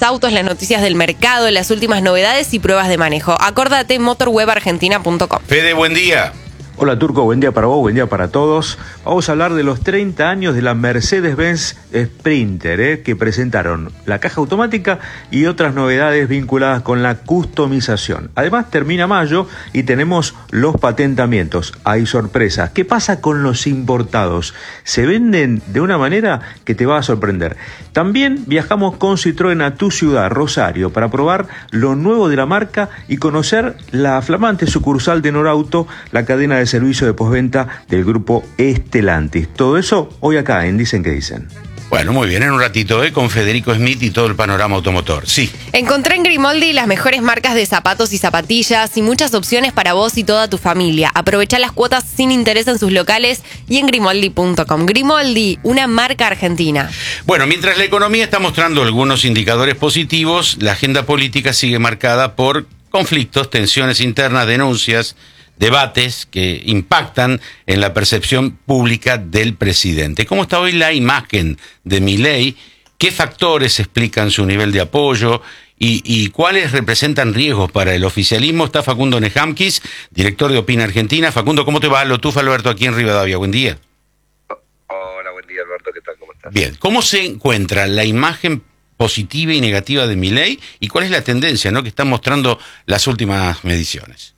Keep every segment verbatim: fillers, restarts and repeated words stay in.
autos, las noticias del mercado, las últimas novedades y pruebas de manejo. Acordate, motorweb argentina punto com. Fede, buen día. Hola Turco, buen día para vos, buen día para todos. Vamos a hablar de los treinta años de la Mercedes-Benz Sprinter, ¿eh? que presentaron la caja automática y otras novedades vinculadas con la customización. Además termina mayo y tenemos los patentamientos. Hay sorpresas. ¿Qué pasa con los importados? Se venden de una manera que te va a sorprender. También viajamos con Citroën a tu ciudad, Rosario, para probar lo nuevo de la marca y conocer la flamante sucursal de Norauto, la cadena de servicio de postventa del grupo Estelantis. Todo eso hoy acá en Dicen que Dicen. Bueno, muy bien, en un ratito, ¿eh? Con Federico Smith y todo el panorama automotor. Sí. Encontré en Grimoldi las mejores marcas de zapatos y zapatillas y muchas opciones para vos y toda tu familia. Aprovechá las cuotas sin interés en sus locales y en grimoldi punto com. Grimoldi, una marca argentina. Bueno, mientras la economía está mostrando algunos indicadores positivos, la agenda política sigue marcada por conflictos, tensiones internas, denuncias, debates que impactan en la percepción pública del presidente. ¿Cómo está hoy la imagen de Milei? ¿Qué factores explican su nivel de apoyo? ¿Y, y cuáles representan riesgos para el oficialismo? Está Facundo Nejamquis, director de Opina Argentina. Facundo, ¿cómo te va? Lo tufa Alberto aquí en Rivadavia. Buen día. Hola, buen día Alberto. ¿Qué tal? ¿Cómo estás? Bien. ¿Cómo se encuentra la imagen positiva y negativa de Milei? ¿Y cuál es la tendencia, ¿no?, que están mostrando las últimas mediciones?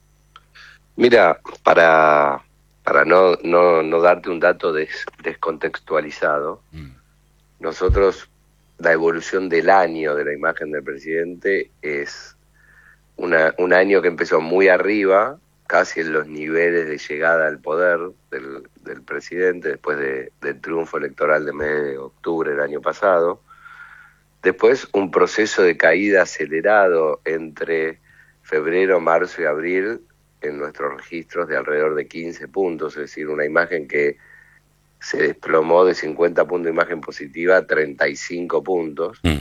Mira, para, para no, no, no darte un dato des, descontextualizado, mm. nosotros, la evolución del año de la imagen del presidente es una, un año que empezó muy arriba, casi en los niveles de llegada al poder del, del presidente, después de, del triunfo electoral de mes de octubre del año pasado. Después un proceso de caída acelerado entre febrero, marzo y abril, en nuestros registros de alrededor de quince puntos, es decir, una imagen que se desplomó de cincuenta puntos de imagen positiva a treinta y cinco puntos. Mm.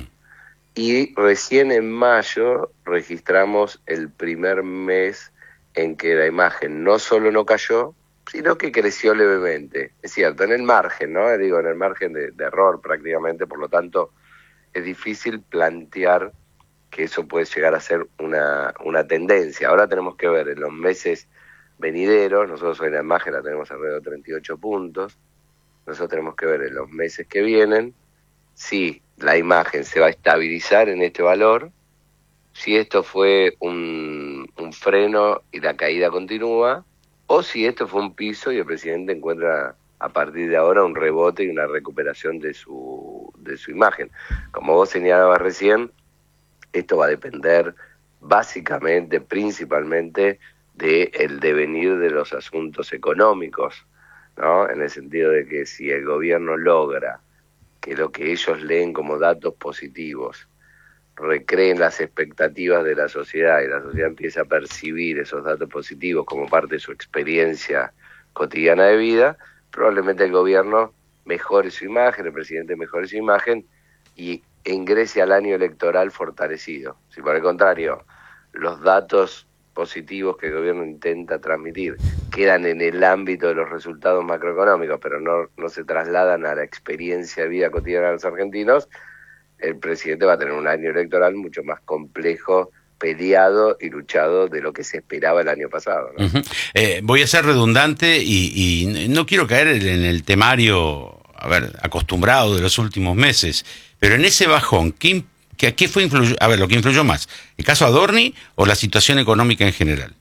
Y recién en mayo registramos el primer mes en que la imagen no solo no cayó, sino que creció levemente. Es cierto, en el margen, ¿no? Digo, en el margen de, de error prácticamente, por lo tanto, es difícil plantear que eso puede llegar a ser una, una tendencia. Ahora tenemos que ver en los meses venideros, nosotros hoy en la imagen la tenemos alrededor de treinta y ocho puntos, nosotros tenemos que ver en los meses que vienen si la imagen se va a estabilizar en este valor, si esto fue un, un freno y la caída continúa, o si esto fue un piso y el presidente encuentra a partir de ahora un rebote y una recuperación de su, de su imagen. Como vos señalabas recién, esto va a depender básicamente, principalmente, del devenir de los asuntos económicos, ¿no? En el sentido de que si el gobierno logra que lo que ellos leen como datos positivos recreen las expectativas de la sociedad y la sociedad empieza a percibir esos datos positivos como parte de su experiencia cotidiana de vida, probablemente el gobierno mejore su imagen, el presidente mejore su imagen y ingrese al año electoral fortalecido. Si por el contrario, los datos positivos que el gobierno intenta transmitir quedan en el ámbito de los resultados macroeconómicos, pero no, no se trasladan a la experiencia de vida cotidiana de los argentinos, el presidente va a tener un año electoral mucho más complejo, peleado y luchado de lo que se esperaba el año pasado, ¿no? Uh-huh. eh, voy a ser redundante y, y no quiero caer en el temario, a ver, acostumbrado de los últimos meses, pero en ese bajón, ¿qué, qué, qué fue influyó? A ver, lo que influyó más, ¿el caso Adorni o la situación económica en general?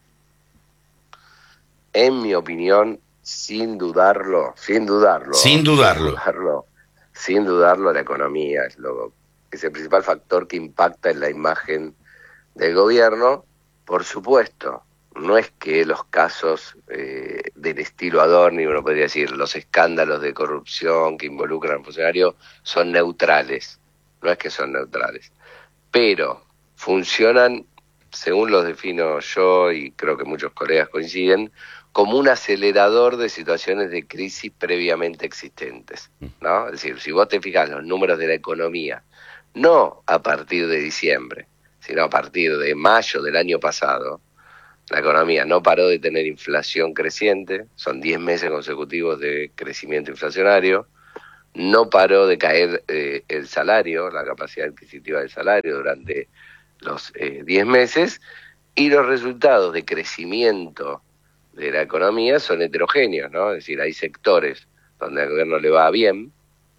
En mi opinión, sin dudarlo, sin dudarlo, sin dudarlo, sin dudarlo, sin dudarlo la economía es lo es el principal factor que impacta en la imagen del gobierno. Por supuesto, no es que los casos eh, del estilo Adorni, uno podría decir, los escándalos de corrupción que involucran al funcionario son neutrales, no es que son neutrales, pero funcionan, según los defino yo y creo que muchos colegas coinciden, como un acelerador de situaciones de crisis previamente existentes, ¿no? Es decir, si vos te fijas los números de la economía, no a partir de diciembre, sino a partir de mayo del año pasado, la economía no paró de tener inflación creciente, son diez meses consecutivos de crecimiento inflacionario, no paró de caer eh, el salario, la capacidad adquisitiva del salario durante los diez meses, y los resultados de crecimiento de la economía son heterogéneos, ¿no? Es decir, hay sectores donde al gobierno le va bien,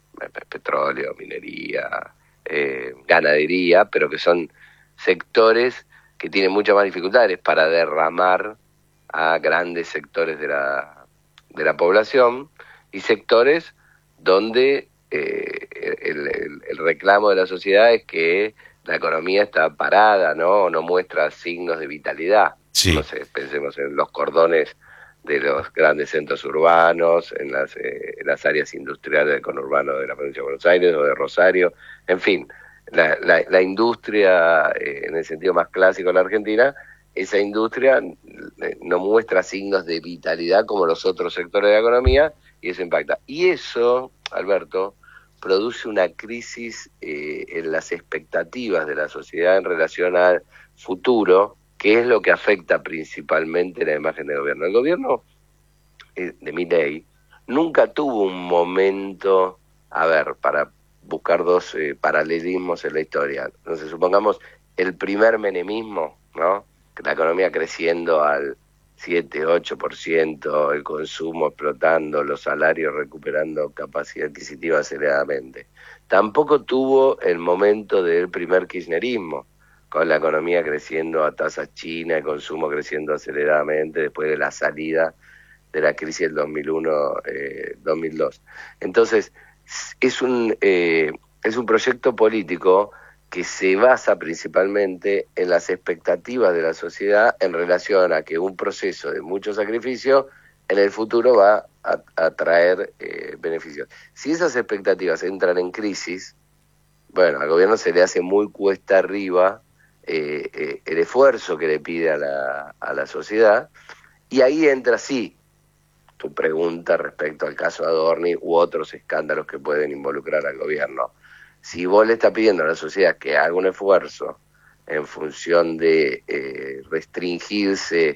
petróleo, minería, eh, ganadería, pero que son sectores que tienen muchas más dificultades para derramar a grandes sectores de la, de la población, y sectores donde eh, el, el, el reclamo de la sociedad es que la economía está parada, ¿no? No muestra signos de vitalidad. Sí. No sé, pensemos en los cordones de los grandes centros urbanos, en las, eh, en las áreas industriales del conurbano de la provincia de Buenos Aires o de Rosario, en fin, la, la, la industria, eh, en el sentido más clásico en la Argentina, esa industria eh, no muestra signos de vitalidad como los otros sectores de la economía, y eso impacta. Y eso, Alberto, produce una crisis eh, en las expectativas de la sociedad en relación al futuro, que es lo que afecta principalmente la imagen del gobierno. El gobierno eh, de Milei nunca tuvo un momento, a ver, para buscar dos eh, paralelismos en la historia. Entonces, supongamos el primer menemismo, ¿no? La economía creciendo al siete, ocho por ciento, el consumo explotando, los salarios recuperando capacidad adquisitiva aceleradamente. Tampoco tuvo el momento del primer kirchnerismo, con la economía creciendo a tasas chinas, el consumo creciendo aceleradamente después de la salida de la crisis del dos mil uno, eh, dos mil dos. Entonces, es un, eh, es un proyecto político que se basa principalmente en las expectativas de la sociedad en relación a que un proceso de mucho sacrificio en el futuro va a, a traer eh, beneficios. Si esas expectativas entran en crisis, bueno, al gobierno se le hace muy cuesta arriba eh, eh, el esfuerzo que le pide a la, a la sociedad, y ahí entra, sí, tu pregunta respecto al caso Adorni u otros escándalos que pueden involucrar al gobierno. Si vos le estás pidiendo a la sociedad que haga un esfuerzo en función de eh, restringirse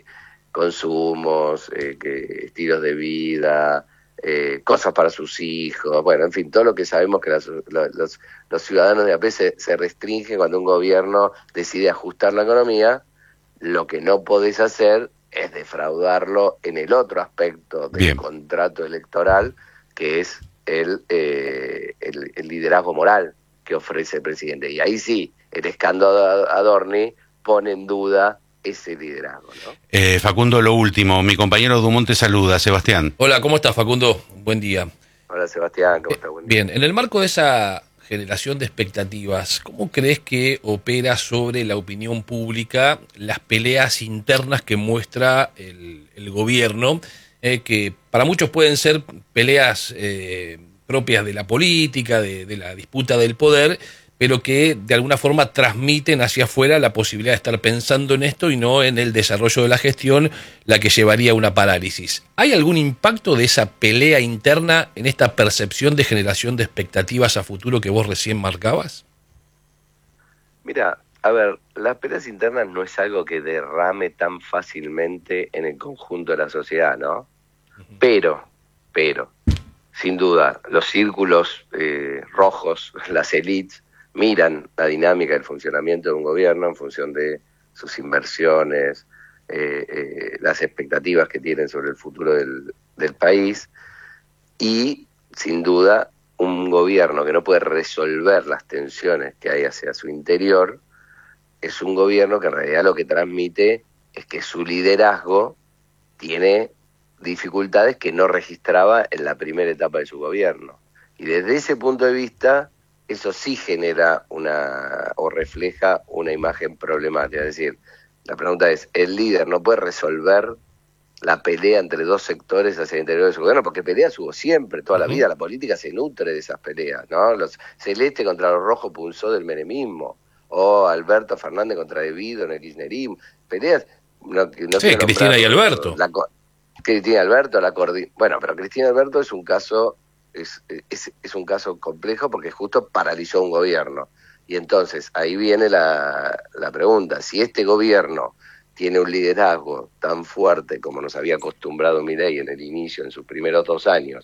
consumos, eh, que, estilos de vida, eh, cosas para sus hijos, bueno, en fin, todo lo que sabemos que las, los, los ciudadanos de a pie se, se restringen cuando un gobierno decide ajustar la economía, lo que no podés hacer es defraudarlo en el otro aspecto del Bien. contrato electoral, que es el, eh, el, el liderazgo moral que ofrece el presidente. Y ahí sí, el escándalo Adorni pone en duda ese liderazgo, ¿no? Eh, Facundo, lo último. Mi compañero Dumont te saluda, Sebastián. Hola, ¿cómo estás, Facundo? Buen día. Hola, Sebastián, ¿cómo estás? Buen día. Bien, en el marco de esa generación de expectativas, ¿cómo crees que opera sobre la opinión pública las peleas internas que muestra el, el gobierno, eh, que para muchos pueden ser peleas eh, propias de la política, de, de la disputa del poder, pero que de alguna forma transmiten hacia afuera la posibilidad de estar pensando en esto y no en el desarrollo de la gestión, la que llevaría a una parálisis? ¿Hay algún impacto de esa pelea interna en esta percepción de generación de expectativas a futuro que vos recién marcabas? Mira, a ver, las peleas internas no es algo que derrame tan fácilmente en el conjunto de la sociedad, ¿no? Uh-huh. Pero, pero, sin duda, los círculos eh, rojos, las élites, miran la dinámica del funcionamiento de un gobierno en función de sus inversiones, eh, eh, las expectativas que tienen sobre el futuro del, del país, y sin duda un gobierno que no puede resolver las tensiones que hay hacia su interior es un gobierno que en realidad lo que transmite es que su liderazgo tiene dificultades que no registraba en la primera etapa de su gobierno. Y desde ese punto de vista, eso sí genera una o refleja una imagen problemática. Es decir, la pregunta es, ¿el líder no puede resolver la pelea entre dos sectores hacia el interior de su gobierno? Porque peleas hubo siempre, toda la vida. La política se nutre de esas peleas, ¿no? Los celeste contra los rojos punzó del menemismo, o Alberto Fernández contra De Vito en el kirchnerismo. Peleas... No, no sí, Cristina y Alberto. La, Cristina y Alberto, la coordi... Bueno, pero Cristina y Alberto es un caso... Es, es, es un caso complejo porque justo paralizó un gobierno. Y entonces ahí viene la, la pregunta, si este gobierno tiene un liderazgo tan fuerte como nos había acostumbrado Milei en el inicio, en sus primeros dos años,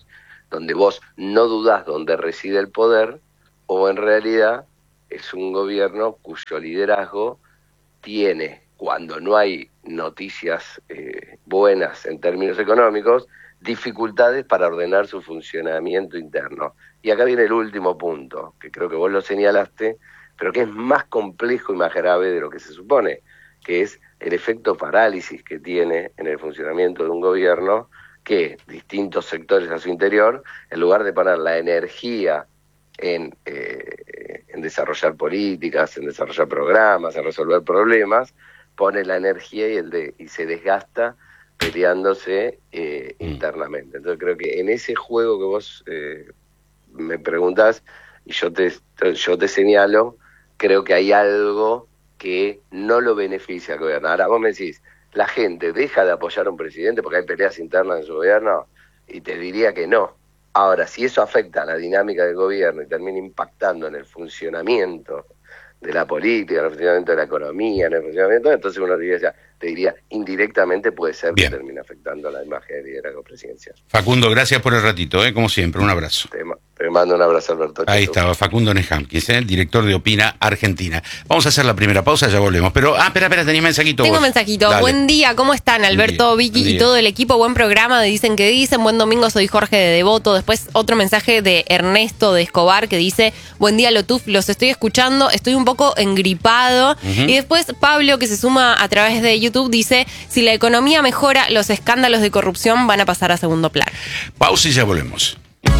donde vos no dudás dónde reside el poder, o en realidad es un gobierno cuyo liderazgo tiene, cuando no hay noticias eh, buenas en términos económicos, dificultades para ordenar su funcionamiento interno. Y acá viene el último punto, que creo que vos lo señalaste, pero que es más complejo y más grave de lo que se supone, que es el efecto parálisis que tiene en el funcionamiento de un gobierno, que distintos sectores a su interior, en lugar de poner la energía en, eh, en desarrollar políticas, en desarrollar programas, en resolver problemas, pone la energía y, el de, y se desgasta peleándose eh, internamente. Entonces creo que en ese juego que vos eh, me preguntás y yo te, yo te señalo, creo que hay algo que no lo beneficia al gobierno. Ahora vos me decís, la gente deja de apoyar a un presidente porque hay peleas internas en su gobierno, y te diría que no. Ahora, si eso afecta a la dinámica del gobierno y termina impactando en el funcionamiento de la política, en el funcionamiento de la economía, en el funcionamiento, entonces uno diría, te diría, indirectamente puede ser Bien. que termine afectando la imagen del liderazgo presidencial. Facundo, gracias por el ratito, ¿eh? Como siempre, un abrazo. Te, te mando un abrazo, Alberto. Ahí Chau. estaba Facundo Nehamkins, ¿eh? Director de Opina Argentina. Vamos a hacer la primera pausa, ya volvemos. Pero, ah, espera, espera, tenías mensajito. Tengo vos. mensajito. Dale. Buen día, ¿cómo están? Alberto, Vicky y todo el equipo. Buen programa de Dicen que Dicen. Buen domingo, soy Jorge de Devoto. Después otro mensaje de Ernesto de Escobar que dice, buen día, Lotuf, los estoy escuchando, estoy un poco engripado. Uh-huh. Y después Pablo, que se suma a través de YouTube, dice, si la economía mejora, los escándalos de corrupción van a pasar a segundo plano. Pausa y ya volvemos.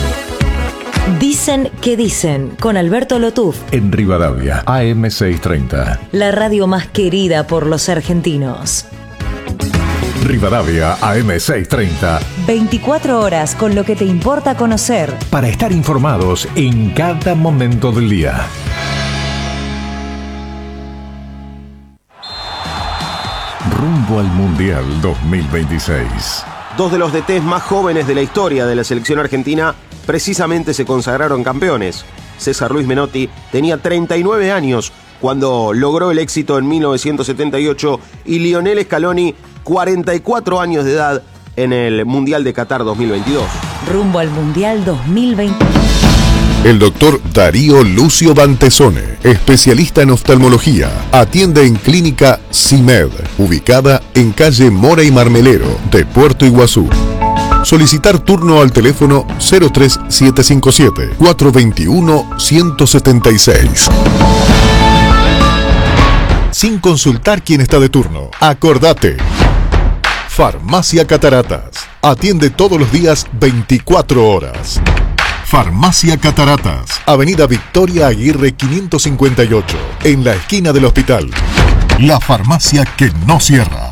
Dicen que Dicen, con Alberto Lotuf. En Rivadavia, A M seiscientos treinta. La radio más querida por los argentinos. Rivadavia, A M seiscientos treinta. veinticuatro horas con lo que te importa conocer. Para estar informados en cada momento del día. Rumbo al Mundial dos mil veintiséis. Dos de los D Ts más jóvenes de la historia de la selección argentina precisamente se consagraron campeones. César Luis Menotti tenía treinta y nueve años cuando logró el éxito en mil novecientos setenta y ocho y Lionel Scaloni, cuarenta y cuatro años de edad, en el Mundial de Qatar dos mil veintidós. Rumbo al Mundial dos mil veintidós. El doctor Darío Lucio Bantesone, especialista en oftalmología, atiende en Clínica CIMED, ubicada en calle Mora y Marmelero de Puerto Iguazú. Solicitar turno al teléfono cero tres siete cinco siete, cuatro dos uno, uno siete seis. Sin consultar quién está de turno, acordate. Farmacia Cataratas. Atiende todos los días veinticuatro horas. Farmacia Cataratas, Avenida Victoria Aguirre quinientos cincuenta y ocho, en la esquina del hospital. La farmacia que no cierra.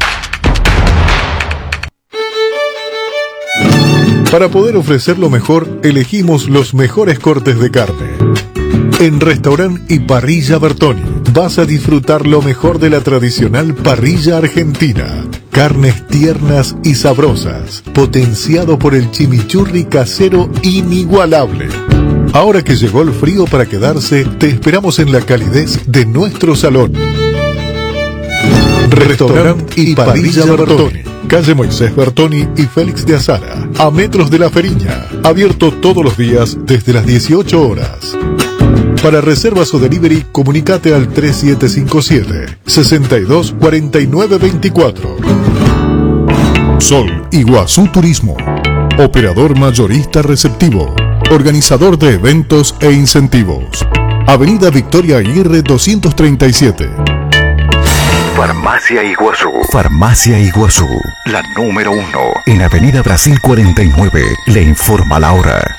Para poder ofrecer lo mejor, elegimos los mejores cortes de carne. En Restaurant y Parrilla Bertoni vas a disfrutar lo mejor de la tradicional parrilla argentina. Carnes tiernas y sabrosas, potenciado por el chimichurri casero inigualable. Ahora que llegó el frío para quedarse, te esperamos en la calidez de nuestro salón. Restaurant y Parrilla Bertoni, calle Moisés Bertoni y Félix de Azara, a metros de La Feriña, abierto todos los días desde las dieciocho horas. Para reservas o delivery, comunicate al tres siete cinco siete, seis dos cuatro nueve dos cuatro. Sol Iguazú Turismo, operador mayorista receptivo, organizador de eventos e incentivos. Avenida Victoria Aguirre doscientos treinta y siete. Farmacia Iguazú. Farmacia Iguazú, la número uno. En Avenida Brasil cuarenta y nueve, le informa la hora.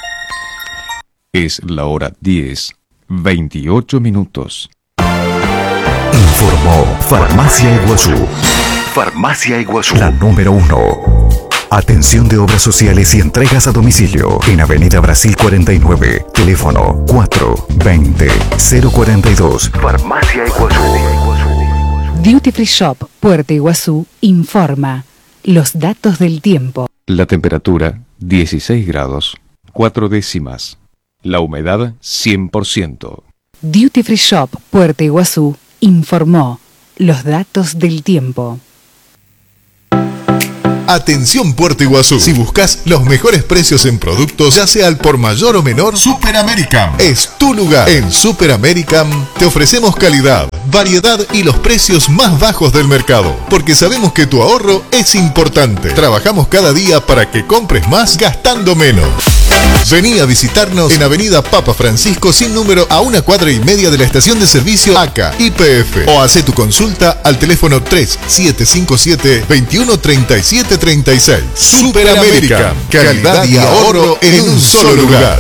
Es la hora diez, veintiocho minutos. Informó Farmacia Iguazú. Farmacia Iguazú, la número uno. Atención de obras sociales y entregas a domicilio. En Avenida Brasil cuarenta y nueve. Teléfono cuatro veinte, cero cuarenta y dos. Farmacia Iguazú. Duty Free Shop, Puerto Iguazú, informa los datos del tiempo. La temperatura dieciséis grados, cuatro décimas. La humedad cien por ciento. Duty Free Shop, Puerto Iguazú, informó los datos del tiempo. Atención Puerto Iguazú. Si buscas los mejores precios en productos, ya sea al por mayor o menor, Super American es tu lugar. En Super American te ofrecemos calidad, variedad y los precios más bajos del mercado, porque sabemos que tu ahorro es importante. Trabajamos cada día para que compres más gastando menos. Vení a visitarnos en Avenida Papa Francisco sin número, a una cuadra y media de la estación de servicio A C A Y P F, o hace tu consulta al teléfono tres siete cinco siete, veintiuno treinta y siete treinta y seis. Super América, calidad y ahorro en un solo lugar.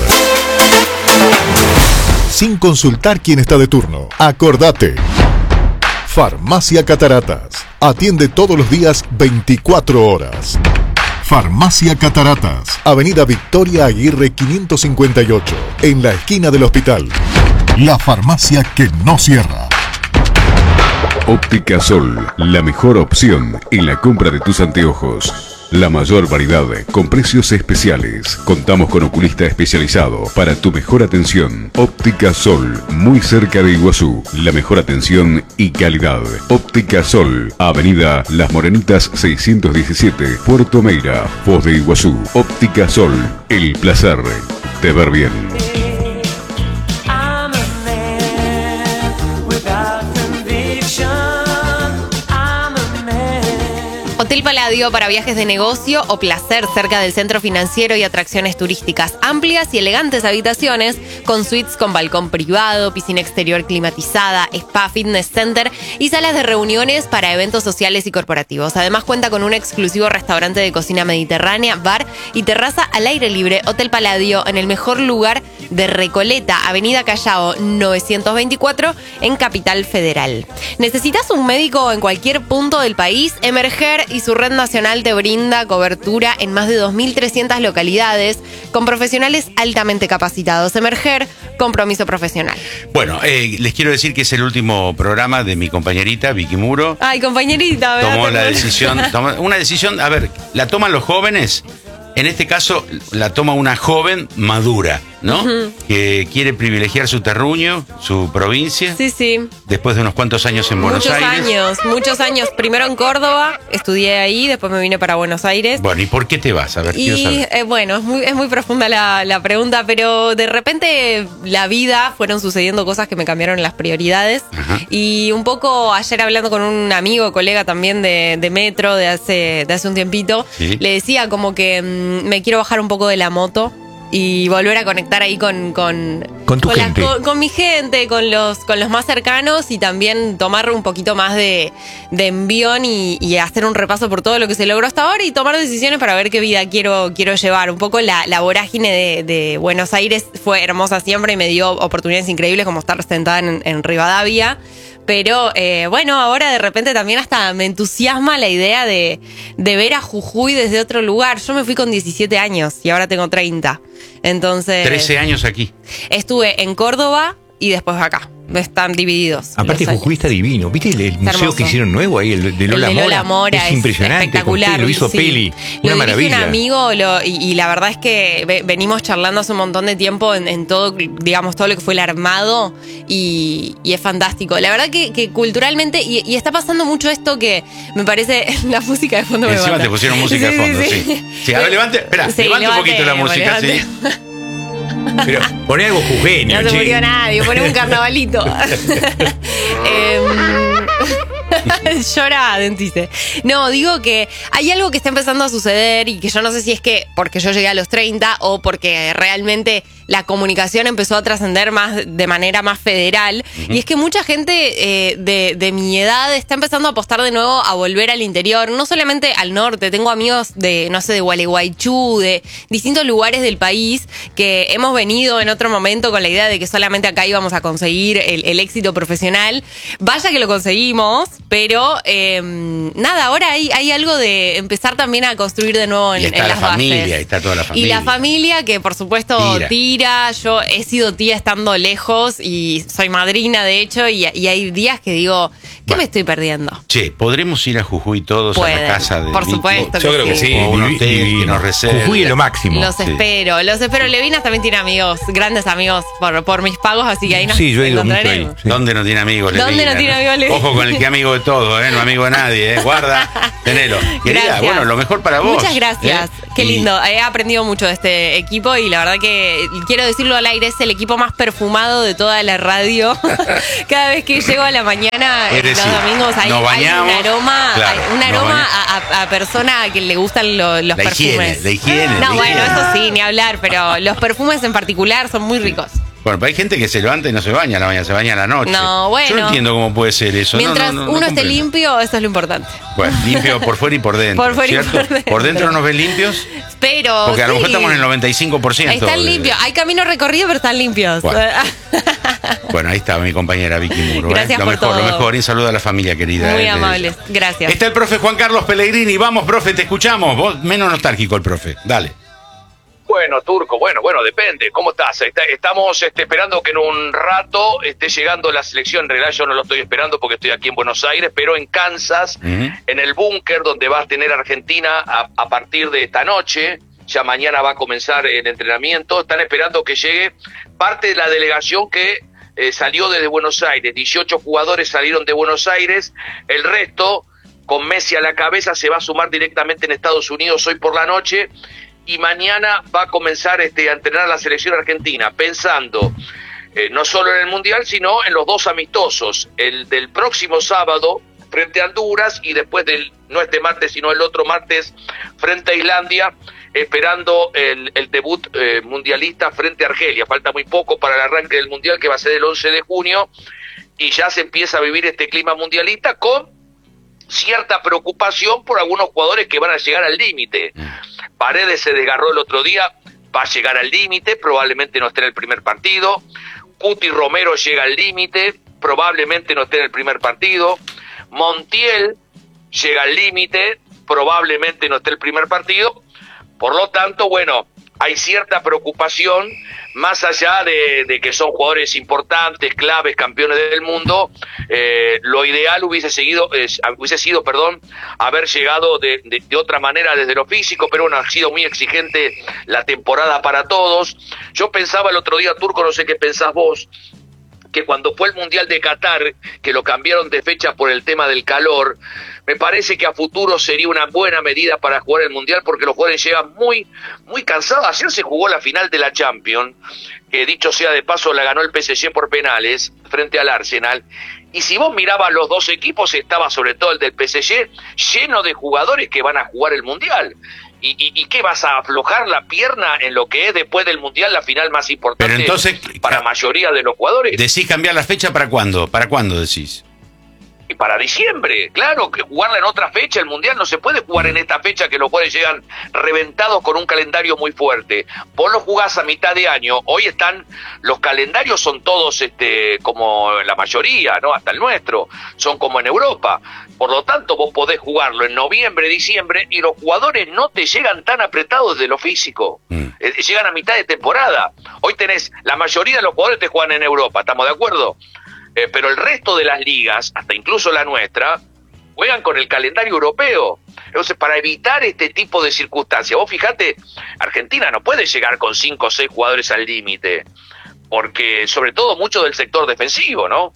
Sin consultar quién está de turno. Acordate. Farmacia Cataratas. Atiende todos los días veinticuatro horas. Farmacia Cataratas, Avenida Victoria Aguirre quinientos cincuenta y ocho, en la esquina del hospital. La farmacia que no cierra. Óptica Sol, la mejor opción en la compra de tus anteojos. La mayor variedad con precios especiales. Contamos con oculista especializado para tu mejor atención. Óptica Sol, muy cerca de Iguazú. La mejor atención y calidad. Óptica Sol, Avenida Las Morenitas seiscientos diecisiete, Puerto Meira, Foz de Iguazú. Óptica Sol, el placer de ver bien. Hotel Palladio para viajes de negocio o placer cerca del centro financiero y atracciones turísticas. Amplias y elegantes habitaciones con suites con balcón privado, piscina exterior climatizada, spa, fitness center y salas de reuniones para eventos sociales y corporativos. Además cuenta con un exclusivo restaurante de cocina mediterránea, bar y terraza al aire libre. Hotel Palladio en el mejor lugar de Recoleta, Avenida Callao novecientos veinticuatro en Capital Federal. ¿Necesitas un médico en cualquier punto del país? Emerger y su red nacional te brinda cobertura en más de dos mil trescientas localidades con profesionales altamente capacitados. Emerger, compromiso profesional. Bueno, eh, les quiero decir que es el último programa de mi compañerita Vicky Muro. Ay, compañerita, ¿verdad? Tomó la decisión, tomó una decisión, a ver, la toman los jóvenes. En este caso la toma una joven madura, ¿no? Uh-huh. Que quiere privilegiar su terruño, su provincia. Sí, sí. Después de unos cuantos años en Buenos muchos Aires. Muchos años, muchos años. Primero en Córdoba, estudié ahí, después me vine para Buenos Aires. Bueno, ¿y por qué te vas? A ver, y, quiero saber. Eh, bueno, es muy, es muy profunda la, la pregunta, pero de repente la vida fueron sucediendo cosas que me cambiaron las prioridades. Ajá. Y un poco ayer hablando con un amigo, colega también de, de Metro de hace, de hace un tiempito, ¿sí? Le decía como que mmm, me quiero bajar un poco de la moto y volver a conectar ahí con con, con tu con, gente. La, con, con mi gente, con los con los más cercanos y también tomar un poquito más de, de envión y, y hacer un repaso por todo lo que se logró hasta ahora y tomar decisiones para ver qué vida quiero quiero llevar. Un poco la, la vorágine de, de Buenos Aires fue hermosa siempre y me dio oportunidades increíbles como estar sentada en, en Rivadavia. Pero eh, bueno, ahora de repente también hasta me entusiasma la idea de, de ver a Jujuy desde otro lugar. Yo me fui con diecisiete años y ahora tengo treinta. Entonces... trece años aquí. Estuve en Córdoba y después acá. Están divididos. Aparte Jujuy está divino. ¿Viste el, el museo hermoso. Que hicieron nuevo ahí? El de Lola, el de Lola Mora. Mora. Es impresionante. Espectacular. Lo hizo sí. Peli. Una lo maravilla. un amigo lo, y, y la verdad es que ve, venimos charlando hace un montón de tiempo en, en todo, digamos, todo lo que fue el armado y, y es fantástico. La verdad que, que culturalmente, y, y está pasando mucho esto que me parece la música de fondo. Encima me te pusieron música sí, de fondo, sí. sí. Sí, sí a ver, levante, espera, sí, levante un poquito la música, levante. sí. Pero poné algo jujeño, no se murió nadie, poné un carnavalito. eh, llora, dentiste. No, digo que hay algo que está empezando a suceder y que yo no sé si es que porque yo llegué a los treinta o porque realmente la comunicación empezó a trascender más de manera más federal. Uh-huh. Y es que mucha gente eh, de, de mi edad está empezando a apostar de nuevo a volver al interior, no solamente al norte. Tengo amigos de, no sé, de Gualeguaychú, de distintos lugares del país que hemos venido en otro momento con la idea de que solamente acá íbamos a conseguir el, el éxito profesional. Vaya que lo conseguimos, pero eh, nada, ahora hay, hay algo de empezar también a construir de nuevo en, y está en la las familia, bases. Está toda la familia. Y la familia que por supuesto tira, gira. Yo he sido tía estando lejos y soy madrina, de hecho, y, y hay días que digo, ¿qué bueno, me estoy perdiendo? Che, ¿podremos ir a Jujuy todos Pueden, a la casa de por supuesto Yo que creo sí. que sí. O un hotel que nos reserve. Jujuy es lo máximo. Los sí. espero, los espero. Levinas también tiene amigos, grandes amigos por, por mis pagos, así que ahí nos sí, yo he ido mucho ahí. encontraremos. Sí. ¿Dónde no tiene amigos, ¿Dónde Levinas, no tiene amigos, Levinas? Ojo con el que amigo de todo, ¿eh? No amigo de nadie, ¿eh? Guarda, tenelo. Querida, Gracias. bueno, lo mejor para vos. Muchas gracias. ¿eh? Qué Y- lindo. He aprendido mucho de este equipo y la verdad que quiero decirlo al aire, es el equipo más perfumado de toda la radio. Cada vez que llego a la mañana, Es eh, los decir, domingos, hay, nos hay bañamos, un aroma, claro, hay un nos aroma bañamos. a, a- a persona a que le gustan lo- los La higiene, perfumes. la higiene, No, la bueno, higiene. eso sí, ni hablar, pero los perfumes en particular son muy ricos. Bueno, pero hay gente que se levanta y no se baña a la mañana, se baña a la noche. No, bueno. Yo no entiendo cómo puede ser eso. No, Mientras no, no, no uno esté comprendo. limpio, eso es lo importante. Bueno, limpio por fuera y por dentro. Por fuera y ¿cierto? por dentro. ¿Por dentro nos ven limpios? Pero Porque a lo mejor sí, estamos en el noventa y cinco por ciento. están de- limpios. Hay camino recorrido, pero están limpios. Bueno. Bueno, ahí está mi compañera Vicky Muro. ¿eh? Gracias Lo por mejor, todo. lo mejor. Y un saludo a la familia querida. Muy ¿eh? amables. Gracias. Está el profe Juan Carlos Pellegrini. Vamos, profe, te escuchamos. Vos menos nostálgico el profe. Dale. Bueno, Turco, bueno, bueno, depende. ¿Cómo estás? Está- estamos este, esperando que en un rato esté llegando la selección. En realidad yo no lo estoy esperando porque estoy aquí en Buenos Aires, pero en Kansas, Ujú. en el búnker donde va a tener Argentina a, a partir de esta noche. Ya mañana va a comenzar el entrenamiento. Están esperando que llegue parte de la delegación que eh, salió desde Buenos Aires. dieciocho jugadores salieron de Buenos Aires. El resto, con Messi a la cabeza, se va a sumar directamente en Estados Unidos hoy por la noche. Y mañana va a comenzar este, a entrenar a la selección argentina, pensando eh, no solo en el Mundial, sino en los dos amistosos. El del próximo sábado frente a Honduras y después del, no este martes, sino el otro martes frente a Islandia, esperando el, el debut eh, mundialista frente a Argelia. Falta muy poco para el arranque del Mundial, que va a ser el once de junio, y ya se empieza a vivir este clima mundialista con cierta preocupación por algunos jugadores que van a llegar al límite. Paredes se desgarró el otro día, va a llegar al límite, probablemente no esté en el primer partido. Cuti Romero llega al límite, probablemente no esté en el primer partido. Montiel llega al límite, probablemente no esté en el primer partido. Por lo tanto, bueno, hay cierta preocupación, más allá de, de que son jugadores importantes, claves, campeones del mundo. Eh, lo ideal hubiese seguido, eh, hubiese sido, perdón, haber llegado de, de, de otra manera desde lo físico, pero bueno, ha sido muy exigente la temporada para todos. Yo pensaba el otro día, Turco, no sé qué pensás vos, que cuando fue el Mundial de Qatar, que lo cambiaron de fecha por el tema del calor, me parece que a futuro sería una buena medida para jugar el Mundial, porque los jugadores llegan muy, muy cansados. Ayer se jugó la final de la Champions, que dicho sea de paso la ganó el P S G por penales frente al Arsenal, y si vos mirabas los dos equipos, estaba sobre todo el del P S G lleno de jugadores que van a jugar el Mundial. ¿Y, y, y qué vas a aflojar la pierna en lo que es después del Mundial la final más importante? Pero entonces, para la mayoría de los jugadores? ¿Decís cambiar la fecha para cuándo? ¿Para cuándo decís? Y para diciembre, claro, que jugarla en otra fecha, el Mundial no se puede jugar en esta fecha que los jugadores llegan reventados con un calendario muy fuerte. Vos lo jugás a mitad de año, hoy están, los calendarios son todos este como la mayoría, ¿no? Hasta el nuestro, son como en Europa. Por lo tanto, vos podés jugarlo en noviembre, diciembre, y los jugadores no te llegan tan apretados de lo físico. Mm. Eh, llegan a mitad de temporada. Hoy tenés, la mayoría de los jugadores te juegan en Europa, ¿estamos de acuerdo? Eh, pero el resto de las ligas, hasta incluso la nuestra, juegan con el calendario europeo. Entonces, para evitar este tipo de circunstancias, vos fijate, Argentina no puede llegar con cinco o seis jugadores al límite, porque sobre todo mucho del sector defensivo, ¿no?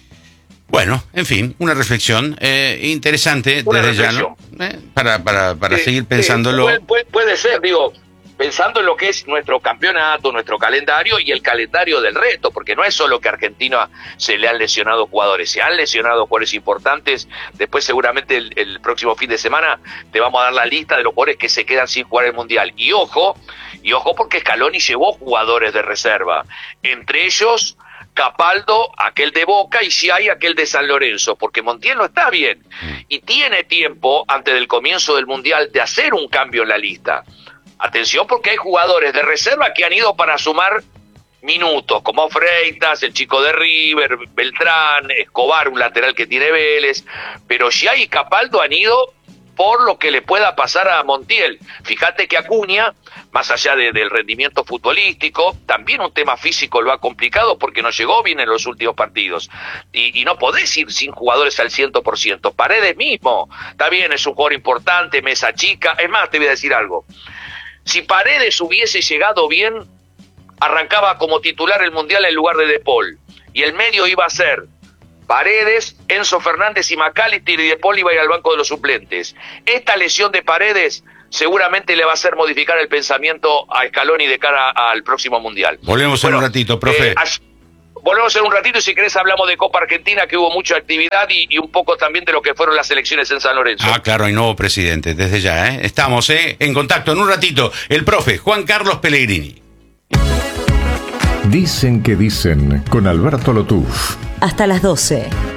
Bueno, en fin, una reflexión eh, interesante Una desde reflexión. ya, ¿no? Eh, para, para, para Sí, seguir sí, pensándolo. puede, puede, puede ser, digo, pensando en lo que es nuestro campeonato, nuestro calendario y el calendario del resto, porque no es solo que a Argentina se le han lesionado jugadores, se han lesionado jugadores importantes. Después seguramente el, el próximo fin de semana te vamos a dar la lista de los jugadores que se quedan sin jugar el Mundial. Y ojo, y ojo porque Scaloni llevó jugadores de reserva, entre ellos Capaldo, aquel de Boca, y si hay aquel de San Lorenzo, porque Montiel no está bien y tiene tiempo antes del comienzo del Mundial de hacer un cambio en la lista. Atención, porque hay jugadores de reserva que han ido para sumar minutos, como Freitas, el chico de River, Beltrán, Escobar, un lateral que tiene Vélez, pero Giai y Capaldo han ido por lo que le pueda pasar a Montiel. Fíjate que Acuña, más allá de, del rendimiento futbolístico, también un tema físico lo ha complicado porque no llegó bien en los últimos partidos. Y, y no podés ir sin jugadores al cien por ciento. Paredes mismo, está bien, es un jugador importante, mesa chica. Es más, te voy a decir algo. Si Paredes hubiese llegado bien, arrancaba como titular el Mundial en lugar de De Paul. Y el medio iba a ser Paredes, Enzo Fernández y McAllister, y De Paul iba a ir al banco de los suplentes. Esta lesión de Paredes seguramente le va a hacer modificar el pensamiento a Scaloni de cara al próximo Mundial. Volvemos bueno, en un ratito, profe. Eh, volvemos en un ratito y si querés hablamos de Copa Argentina, que hubo mucha actividad y, y un poco también de lo que fueron las elecciones en San Lorenzo. Ah, claro, hay nuevo presidente, desde ya, ¿eh? Estamos ¿eh? en contacto en un ratito. El profe Juan Carlos Pellegrini. Dicen que dicen con Alberto Lotuf. Hasta las doce.